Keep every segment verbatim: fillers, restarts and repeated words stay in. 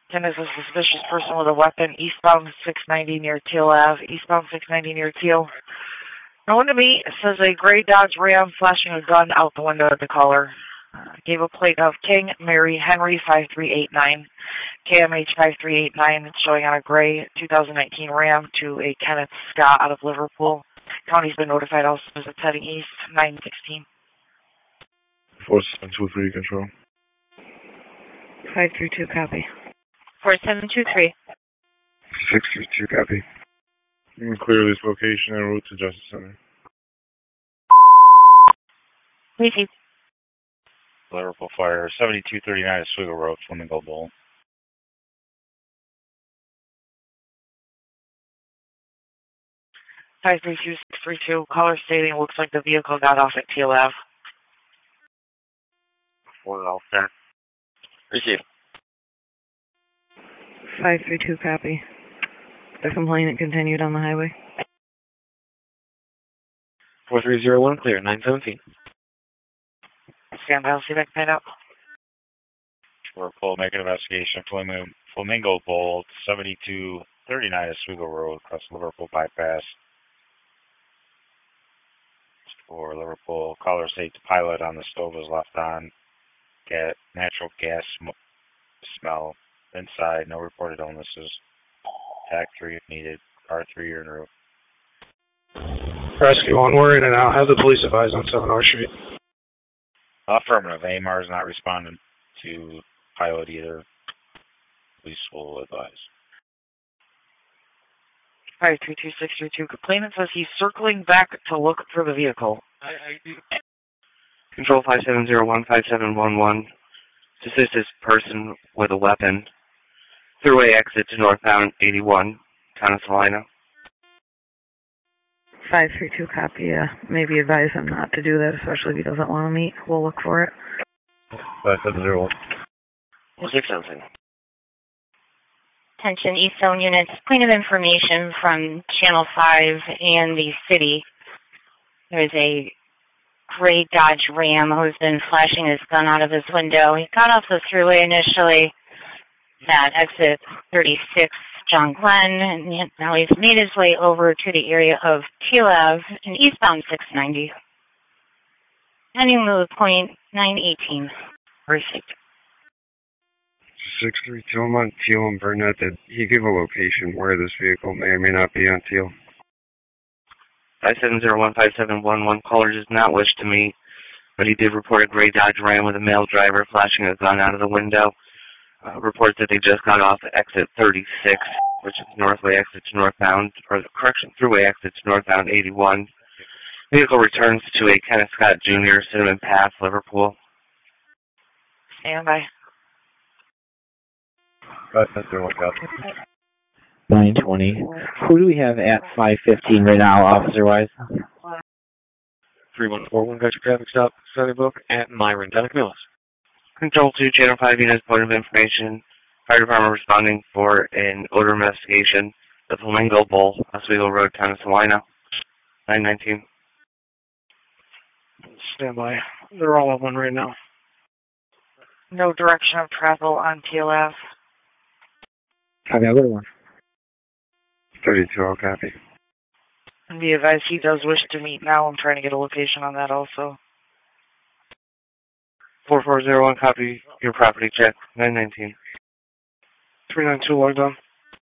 ten is a suspicious person with a weapon, eastbound six ninety near Teal Ave, eastbound six ninety near Teal. No one to meet. It says a gray Dodge Ram flashing a gun out the window at the caller. Uh, gave a plate of King Mary Henry five three eight nine, K M H five three eight nine, showing on a gray two thousand nineteen Ram to a Kenneth Scott out of Liverpool. County's been notified also as it's heading east, nine sixteen. four seven two three, control. five three two, copy. four seven two three. six three two, copy. You can clear this location en route to Justice Center. Receive. Liverpool Fire, seventy-two thirty-nine Oswego Road, Flamingo Bowl. five three two six three two, caller stating looks like the vehicle got off at Teal Ave. Four all set. Receive. five three two, copy. The complainant continued on the highway. four three zero one, clear, nine seventeen. Stand by, I'll see if I can find out. Liverpool, make an investigation. Flamingo, Flamingo Bowl, seventy-two thirty-nine Oswego Road, across Liverpool bypass. For Liverpool, caller states pilot on the stove is left on. Get natural gas sm smell inside. No reported illnesses. Tac three if needed. R three en route. Rescue one, we're in and out. Have the police advised on seven R Street. Affirmative. A M R is not responding to pilot either. Police will advise. five three two six three two, complainant says he's circling back to look for the vehicle. I, I, Control five seven zero one five seven one one. Assist this person with a weapon. Thruway exit to northbound eighty-one, town of Salina. five three two, copy. Uh, maybe advise him not to do that, especially if he doesn't want to meet. We'll look for it. five seven zero one. six something. Attention East Zone units, point of information from Channel five and the city. There's a gray Dodge Ram who's been flashing his gun out of his window. He got off the thruway initially at exit thirty-six, John Glenn, and now he's made his way over to the area of Teal Ave and eastbound six ninety. Ending the point nine eighteen. Received. six three two, I'm on Teal and Burnett. Did he give a location where this vehicle may or may not be on Teal? five seven zero one five seven one one, caller does not wish to meet, but he did report a gray Dodge Ram with a male driver flashing a gun out of the window. Uh, reports that they just got off at exit thirty-six, which is northway exit to northbound, or correction, thruway exit to northbound eighty-one. Vehicle returns to a Kenneth Scott Junior, Cinnamon Path, Liverpool. Stand by. five seven zero one, nine twenty. Who do we have at five fifteen right now, officer-wise? three one four one, got your traffic stop, Sunnybook, at Myron, Donick Millis. Control two, Channel five units, point of information. Fire department responding for an odor investigation. The Flamingo Bowl, Oswego Road, town of Salina, nine nineteen. Stand by. They're all on one right now. No direction of travel on Teal Ave. Copy, I'll go to one. thirty-two, I'll copy. And be advised he does wish to meet now. I'm trying to get a location on that also. four four zero one, copy your property check, nine nineteen. three nine two, logged on.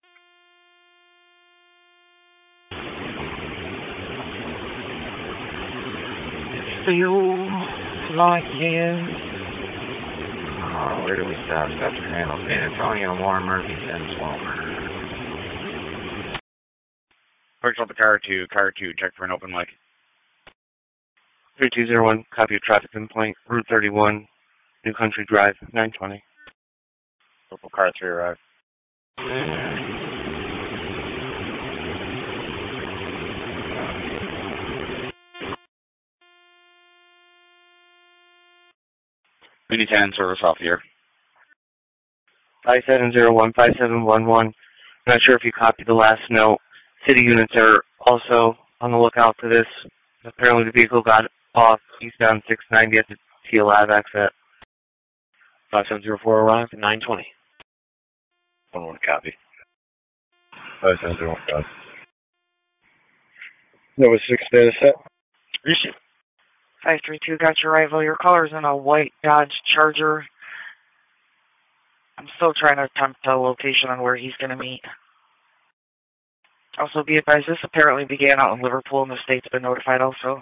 Feel like you. Oh, where do we stop? Stop your handle. San Antonio, Warren Murphy, Dennis Walmer. Purchase up the car two, car two, check for an open mic. three two zero one, copy of traffic complaint, Route thirty-one, New Country Drive, nine twenty. Purple car three arrived. Unity ten, service off here. five seven zero one five seven one one. I'm not sure if you copied the last note. City units are also on the lookout for this. Apparently the vehicle got off eastbound six ninety at the Teal Ave exit. five seven zero four arrived at nine twenty. One one copy. five seven zero one copy. That was six data set. Receive. five three two, got your arrival. Your color's in a white Dodge Charger. I'm still trying to attempt a location on where he's going to meet. Also, be advised, this apparently began out in Liverpool, and the state's been notified also.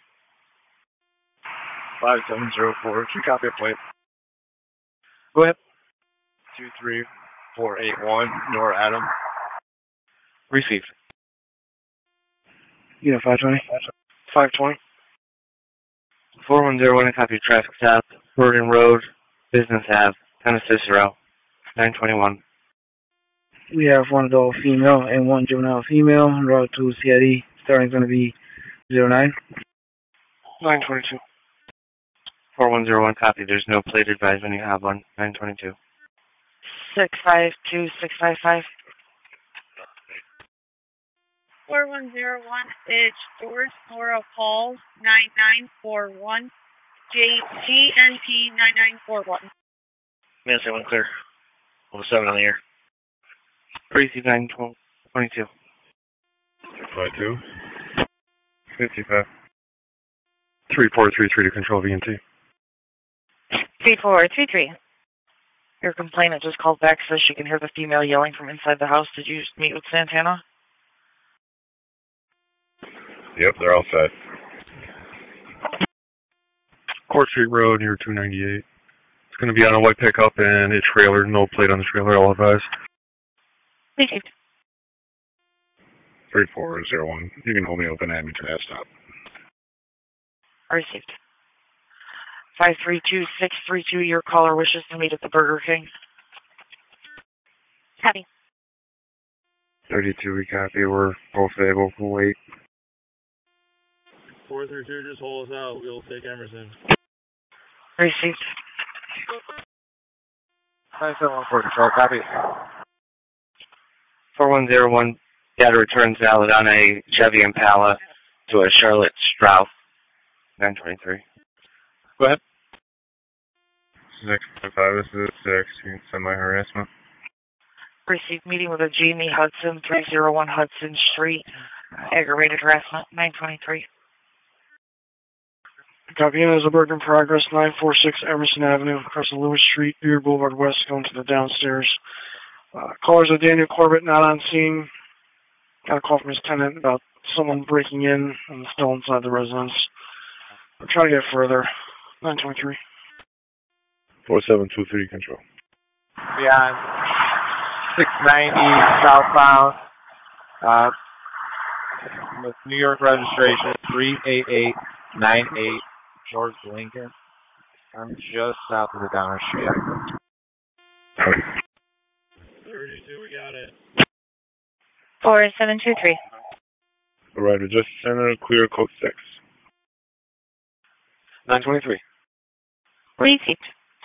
five seven zero four, two copy of plate. Go ahead. two three four eight one, Nor Adam. Received. Yeah, five twenty. five twenty. four one zero one, a copy of traffic stop, Bergen Road, Business Ave, Town of Cicero, nine twenty-one. We have one adult female and one juvenile female. Route to C I D. Starting going to be zero nine. nine twenty-two. four one zero one, copy. There's no plate advised when you have one. nine twenty-two. six five two six five five. four one zero one, it's George Laura Paul, nine nine four one, J G N P nine nine four one. Man, say one clear. Over seven on the air. Crazy nine twenty-two. five two. fifty-five. three four three three to control V N T. three four three three. Your complainant just called back, says she can hear the female yelling from inside the house. Did you meet with Santana? Yep, they're all set. Court Street Road near two ninety-eight. It's going to be on a white pickup and a trailer. No plate on the trailer, all advised. Received. three four zero one. You can hold me open and add me to that stop. Received. five three two six three two, your caller wishes to meet at the Burger King. Copy. thirty-two, we copy. We're both able to wait. four three two, just hold us out. We'll take Emerson. Received. five seven one four, control, copy. four one zero one, data returns valid on a Chevy Impala to a Charlotte Strauss, nine twenty-three. Go ahead. six five five, this is six. You can send my harassment. Received meeting with a Jamie Hudson, three oh one Hudson Street. Aggravated harassment, nine twenty-three. Copy in as a Bergen Progress, nine four six Emerson Avenue, across the Lewis Street, Beard Boulevard West, going to the downstairs. Uh, callers are Daniel Corbett, not on scene. Got a call from his tenant about someone breaking in and still inside the residence. We're trying to get further. nine twenty-three. four seven two three, control. Beyond six ninety southbound, uh, with New York registration, three eight eight nine eight, George Lincoln. I'm just south of the Downer Street exit. thirty-two, we got it. four seven two three. All right, we just sent a clear code six. nine twenty-three. Received.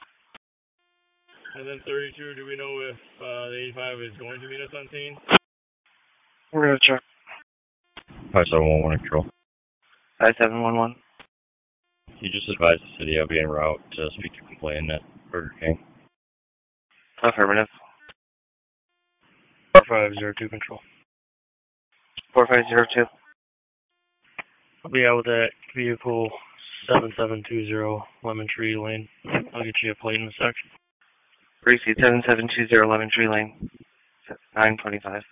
And then thirty-two, do we know if uh, the eighty-five is going to meet us on scene? We're going to check. five seven one one, control. five seven one one. You just advised the city I'll be en route to speak to complainant at Burger King. Affirmative. four five zero two, control. four five zero two. I'll be out with that vehicle, seven seven two zero Lemon Tree Lane. I'll get you a plate in a sec. Receipt seven seven two zero Lemon Tree Lane, nine twenty-five.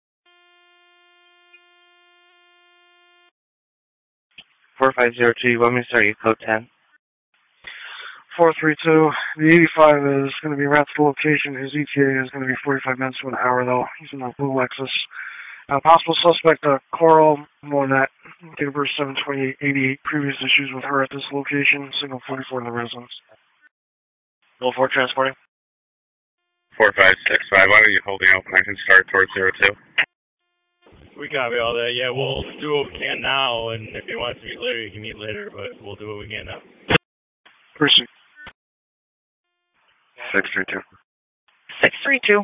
four five zero two, you want me to start your code ten? four three two. The eighty-five is going to be around the location. His E T A is going to be forty-five minutes to an hour, though. He's in a blue Lexus. Uh, possible suspect, uh, Coral Monette, date of birth seven twenty-eight eighty-eight. Previous issues with her at this location. Signal forty-four in the residence. Go for transporting. four five six five, why don't you hold me open? I can start towards zero two. We copy all that. Yeah, we'll do what we can now, and if he wants to meet later, he can meet later, but we'll do what we can now. Proceed. six three two. six three two.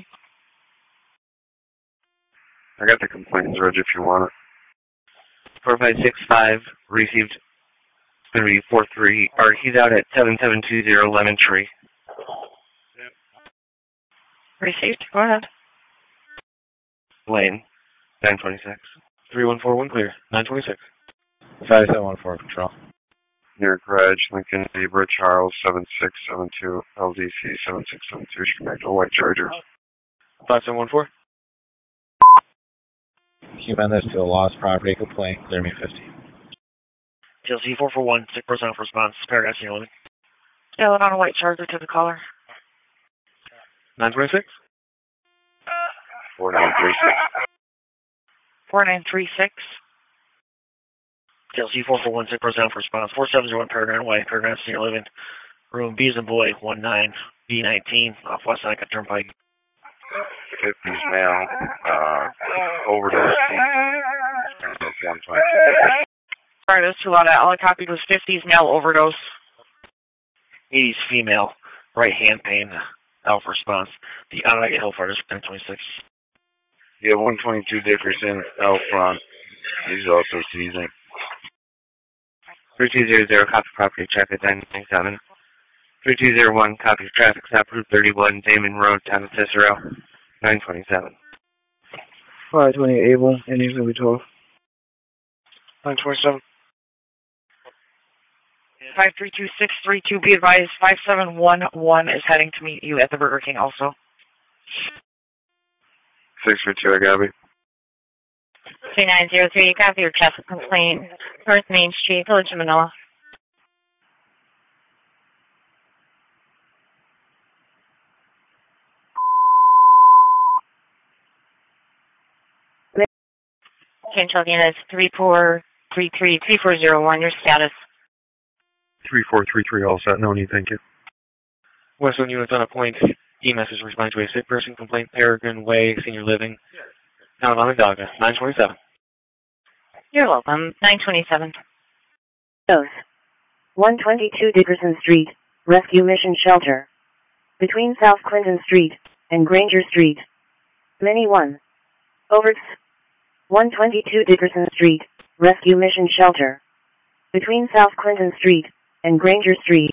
I got the complaints, Reg, if you want it. four five six five, received. It's going to be four three, or he's out at seven seven two zero Lemon Tree. Received. Go ahead. Lane, nine twenty-six. three one four one clear, nine twenty-six. five seven one four control. Near garage, Lincoln, Zebra, Charles, seven six seven two, L D C, seven six seven two, should connect to a white Charger. five seven one four. Keep on this to a lost property complaint, clear me fifty. T L C four four one, sick person for response, Paragon Senior Living. Yeah, on a white Charger to the caller. nine twenty-six. four nine three six. four nine three six. T L C four four one, sick person for response, four seven zero one, Paragon Way, Paragon Senior Living. Room B's and Boy, one nine B nineteen, off West Seneca Turnpike. fifties male, uh, overdose. Sorry, that's too loud. All I copied was fifties male overdose. eighties female, right hand pain, alpha response. The Onondaga Hill Fire District, ten twenty-six. Yeah, one twenty-two Dickerson, out front. He's also seizing. three two zero zero, copy property check at nine twenty-seven. three two zero one, copy traffic stop, Route thirty-one, Damon Road, town of Cicero, nine twenty-seven. five twenty Able, Indians gonna be twelve. nine twenty-seven. five three two six three two, be advised, five seven one one is heading to meet you at the Burger King also. six three two, I got me. two nine zero three, copy your traffic complaint, North Main Street, Village of Manila. Central units three four three three, three four zero one, your status. three four three three, all set. No need, thank you. Westland units on a point. E M S is responding to a sick person complaint, Paragon Way, Senior Living, town of Onondaga, nine twenty-seven. You're welcome, nine twenty-seven. Dose. one twenty-two Dickerson Street, Rescue Mission Shelter. Between South Clinton Street and Granger Street. Mini one. Over. one twenty-two Dickerson Street, Rescue Mission Shelter. Between South Clinton Street and Granger Street.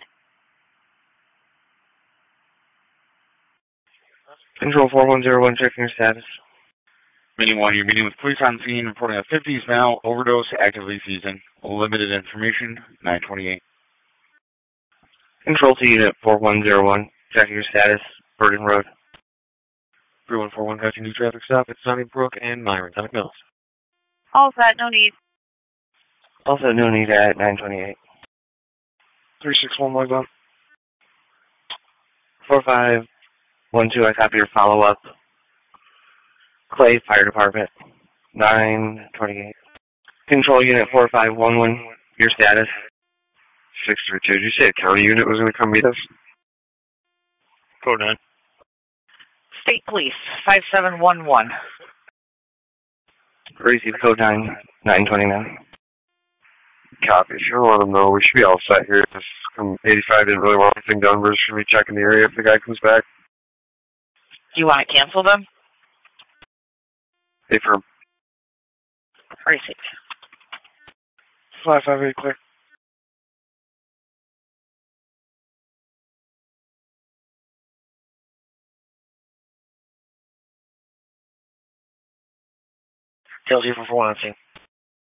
Control four one zero one, checking your status. Mini one, you're meeting with police on scene, reporting a fifties male overdose, actively seizing. Limited information, nine twenty-eight. Control to unit four one zero one, checking your status, Burden Road. three one four one, catching new traffic stop at Sunnybrook and Myron, Atomic Mills. All set, no need. Also no need at nine twenty-eight. three six one, log on. four five one two, I copy your follow-up. Clay Fire Department, nine twenty-eight. Control unit four five one one, your status. six three two, did you say a county unit was going to come meet us? Code nine. State Police, five seven one one. Receive code nine, nine twenty-nine. Copy. Sure, let them know. We should be all set here. This um, eighty-five didn't really want anything done. We're just going to be checking the area if the guy comes back. Do you want to cancel them? Hey, firm. Receipt. five five eight, clear. T L Z four four one on scene.